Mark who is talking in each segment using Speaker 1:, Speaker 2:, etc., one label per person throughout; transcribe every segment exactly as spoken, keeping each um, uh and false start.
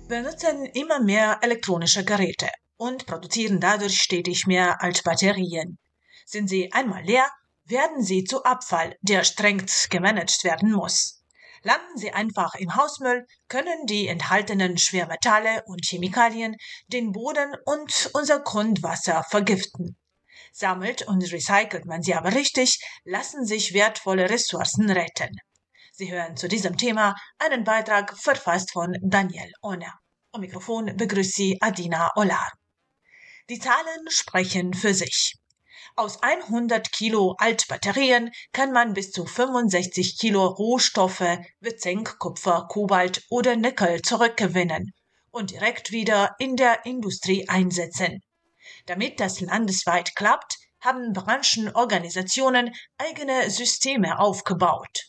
Speaker 1: benutzen immer mehr elektronische Geräte und produzieren dadurch stetig mehr Altbatterien. Sind sie einmal leer, werden sie zu Abfall, der streng gemanagt werden muss. Landen sie einfach im Hausmüll, können die enthaltenen Schwermetalle und Chemikalien den Boden und unser Grundwasser vergiften. Sammelt und recycelt man sie aber richtig, lassen sich wertvolle Ressourcen retten. Sie hören zu diesem Thema einen Beitrag verfasst von Daniel Ohner. Am Mikrofon begrüßt Sie Adina Olar. Die Zahlen sprechen für sich. Aus hundert Kilo Altbatterien kann man bis zu fünfundsechzig Kilo Rohstoffe wie Zink, Kupfer, Kobalt oder Nickel zurückgewinnen und direkt wieder in der Industrie einsetzen. Damit das landesweit klappt, haben Branchenorganisationen eigene Systeme aufgebaut.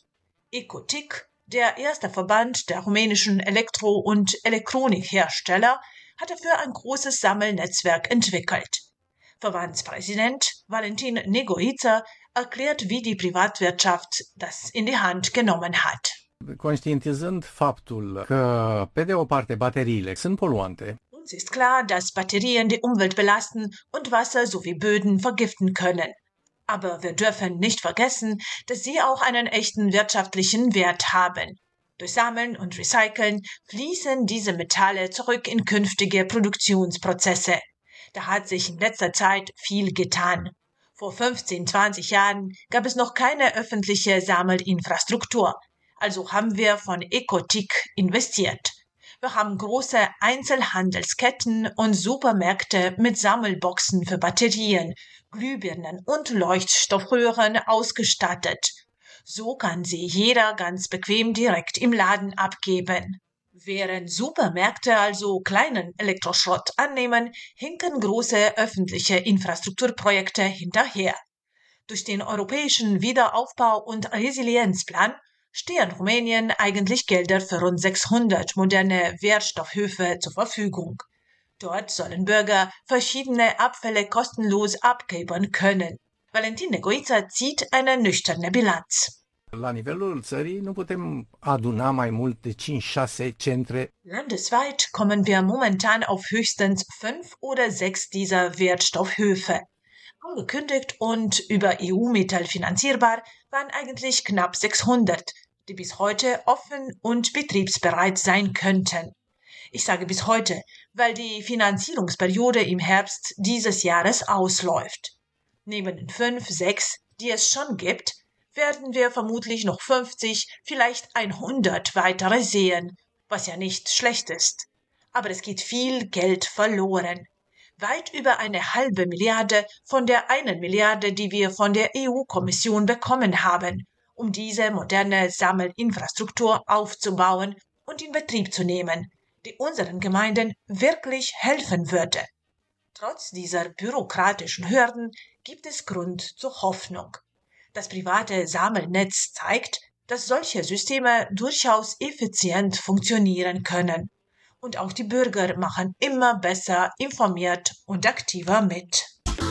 Speaker 1: Ecotic, der erste Verband der rumänischen Elektro- und Elektronikhersteller, hat dafür ein großes Sammelnetzwerk entwickelt. Verbandspräsident Valentin Negoiță erklärt, wie die Privatwirtschaft das in die Hand genommen hat.
Speaker 2: Conștientizând faptul că, pe de o parte, bateriile sunt poluante.
Speaker 1: Uns ist klar, dass Batterien die Umwelt belasten und Wasser sowie Böden vergiften können. Aber wir dürfen nicht vergessen, dass sie auch einen echten wirtschaftlichen Wert haben. Durch Sammeln und Recyceln fließen diese Metalle zurück in künftige Produktionsprozesse. Da hat sich in letzter Zeit viel getan. Vor fünfzehn, zwanzig Jahren gab es noch keine öffentliche Sammelinfrastruktur. Also haben wir von Ecotic investiert. Wir haben große Einzelhandelsketten und Supermärkte mit Sammelboxen für Batterien, Glühbirnen und Leuchtstoffröhren ausgestattet. So kann sie jeder ganz bequem direkt im Laden abgeben. Während Supermärkte also kleinen Elektroschrott annehmen, hinken große öffentliche Infrastrukturprojekte hinterher. Durch den europäischen Wiederaufbau- und Resilienzplan stehen Rumänien eigentlich Gelder für rund sechshundert moderne Wertstoffhöfe zur Verfügung. Dort sollen Bürger verschiedene Abfälle kostenlos abgeben können. Valentin Negoiță zieht eine nüchterne Bilanz.
Speaker 2: La nivelul țării nu putem aduna mai mult de cinci șase centre.
Speaker 1: Landesweit kommen wir momentan auf höchstens fünf oder sechs dieser Wertstoffhöfe. Angekündigt und über E U-Mittel finanzierbar waren eigentlich knapp sechshundert, die bis heute offen und betriebsbereit sein könnten. Ich sage bis heute, weil die Finanzierungsperiode im Herbst dieses Jahres ausläuft. Neben den fünf, sechs, die es schon gibt, werden wir vermutlich noch fünfzig, vielleicht hundert weitere sehen, was ja nicht schlecht ist. Aber es geht viel Geld verloren. Weit über eine halbe Milliarde von der einen Milliarde, die wir von der E U-Kommission bekommen haben, um diese moderne Sammelinfrastruktur aufzubauen und in Betrieb zu nehmen, die unseren Gemeinden wirklich helfen würde. Trotz dieser bürokratischen Hürden gibt es Grund zur Hoffnung. Das private Sammelnetz zeigt, dass solche Systeme durchaus effizient funktionieren können. Und auch die Bürger machen immer besser informiert und aktiver mit.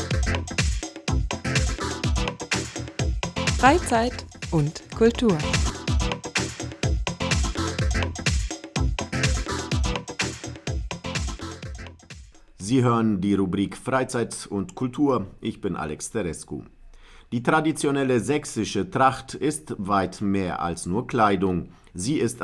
Speaker 3: Freizeit und Kultur.
Speaker 4: Sie hören die Rubrik Freizeit und Kultur. Ich bin Alex Terescu. Die traditionelle sächsische Tracht ist weit mehr als nur Kleidung. Sie ist